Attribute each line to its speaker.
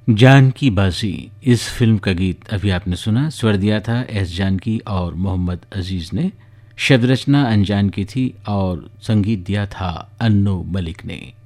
Speaker 1: जान की बाजी इस फिल्म का गीत अभी आपने सुना। स्वर दिया था एस जानकी और मोहम्मद अजीज ने। शब्द रचना अनजान की थी और संगीत दिया था अन्नू मलिक ने।